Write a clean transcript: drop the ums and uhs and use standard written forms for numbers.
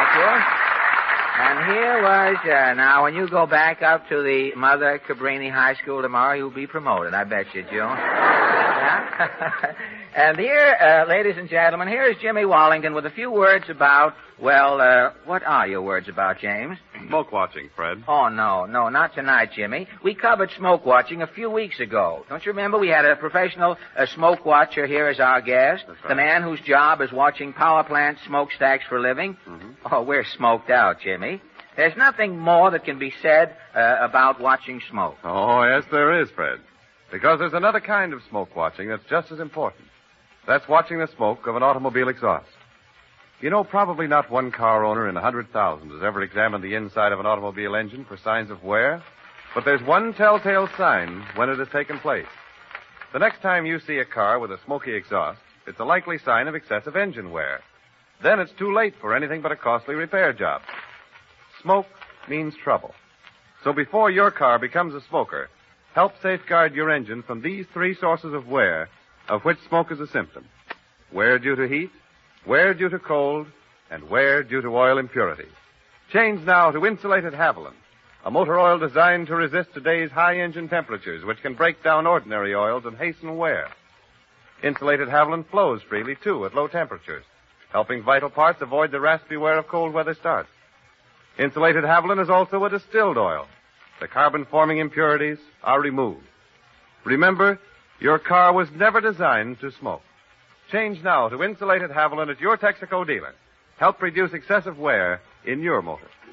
June. And here was, now, when you go back up to the Mother Cabrini High School tomorrow, you'll be promoted, I bet you, June. Yeah? And here, ladies and gentlemen, here is Jimmy Wallington with a few words about, well, what are your words about, James? Smoke watching, Fred. Oh, no, not tonight, Jimmy. We covered smoke watching a few weeks ago. Don't you remember we had a professional smoke watcher here as our guest? That's right. The man whose job is watching power plant smokestacks for a living? Mm-hmm. Oh, we're smoked out, Jimmy. There's nothing more that can be said about watching smoke. Oh, yes, there is, Fred. Because there's another kind of smoke watching that's just as important. That's watching the smoke of an automobile exhaust. You know, probably not one car owner in 100,000 has ever examined the inside of an automobile engine for signs of wear, but there's one telltale sign when it has taken place. The next time you see a car with a smoky exhaust, it's a likely sign of excessive engine wear. Then it's too late for anything but a costly repair job. Smoke means trouble. So before your car becomes a smoker, help safeguard your engine from these three sources of wear, of which smoke is a symptom. Wear due to heat, wear due to cold, and wear due to oil impurities. Change now to insulated Haviland, a motor oil designed to resist today's high engine temperatures, which can break down ordinary oils and hasten wear. Insulated Haviland flows freely, too, at low temperatures, helping vital parts avoid the raspy wear of cold weather starts. Insulated Haviland is also a distilled oil. The carbon-forming impurities are removed. Remember, your car was never designed to smoke. Change now to insulated Haviland at your Texaco dealer. Help reduce excessive wear in your motor.